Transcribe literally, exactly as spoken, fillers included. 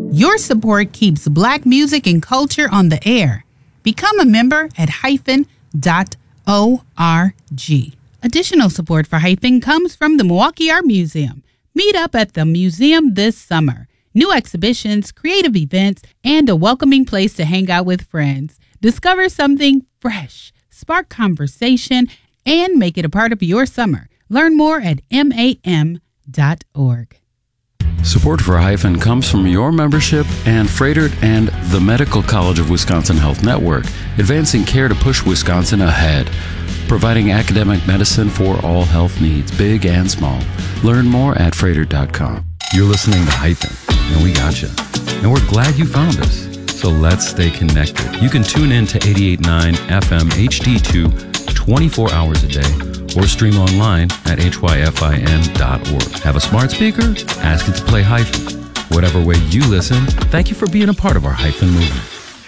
Your support keeps Black music and culture on the air. Become a member at hyphen dot org. Additional support for Hyphen comes from the Milwaukee Art Museum. Meet up at the museum this summer. New exhibitions, creative events, and a welcoming place to hang out with friends. Discover something fresh, spark conversation, and make it a part of your summer. Learn more at M A M dot org. Support for Hyphen comes from your membership and Froedtert and the Medical College of Wisconsin Health Network, advancing care to push Wisconsin ahead, providing academic medicine for all health needs, big and small. Learn more at Froedtert dot com. You're listening to Hyphen, and we got you. And we're glad you found us. So let's stay connected. You can tune in to eighty-eight point nine F M H D two twenty-four hours a day, or stream online at H Y F I N dot org. Have a smart speaker? Ask it to play Hyphen. Whatever way you listen, thank you for being a part of our Hyphen movement.